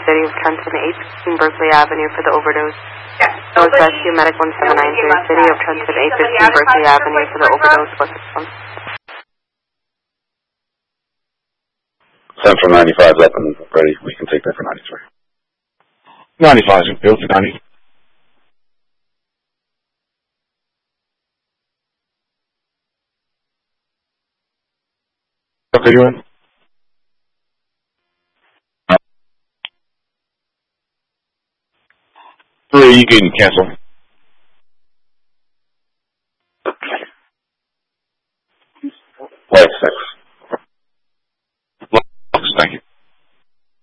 City of Trenton, 815 Berkeley Avenue for the overdose. Yes. North Rescue Medic 1793, City of Trenton, 815 Berkeley Avenue for the overdose. What's this one? Central 95 is up and ready. We can take that for 93. 95 is built to 90. Okay, you in? Three, you can cancel.